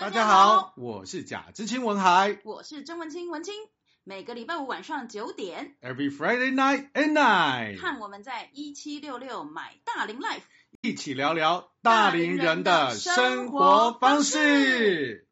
大家好，我是贾知青文海， 我是曾文清文清。每个礼拜五晚上9点 ，Every Friday night at night， 看我们在1766买大龄 Life， 一起聊聊大龄人的生活方式。